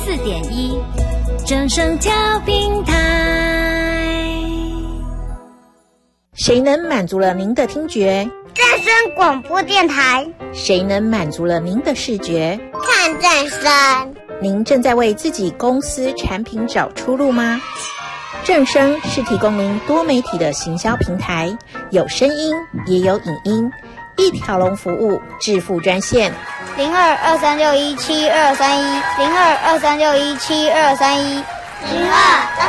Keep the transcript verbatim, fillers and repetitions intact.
四点一，正声调频台。 谁能满足了您的听觉？ 正声广播电台。 谁能满足了您的视觉？ 看正声。 您正在为自己公司产品找出路吗？正声是提供您多媒体的行销平台，有声音也有影音，一条龙服务，致富专线零二二三六一七二三一零二二三六一七二三一零二二